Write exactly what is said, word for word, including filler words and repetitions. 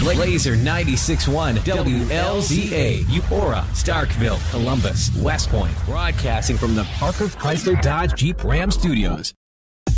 Laser ninety-six point one W L Z A, Eupora, Starkville, Columbus, West Point. Broadcasting from the Parker Chrysler Dodge Jeep Ram Studios.